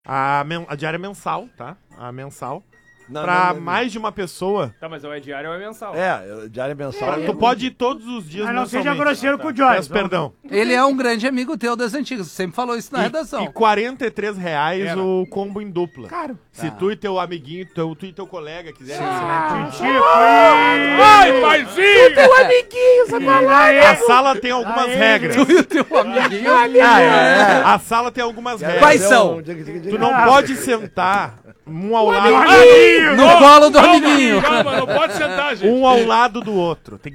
A diária é mensal, tá? A mensal. Pra mais de uma pessoa. Tá, mas ou é diário ou é mensal. Diária mensal. Tu pode ir todos os dias. Mas não seja grosseiro com o Joyce. Peço perdão. Ele é um grande amigo teu das antigas, você sempre falou isso na redação. E R$43 o combo em dupla. Caro. Se tu e teu amiguinho, tu e teu colega quiserem Ai, paizinho! Teu amiguinho, sacanagem. A sala tem algumas regras. Tu e o teu amiguinho. A sala tem algumas regras. Quais são? Tu não pode sentar um ao lado. No colo do amiguinho. Calma, não pode sentar, gente. Um ao lado do outro. Tem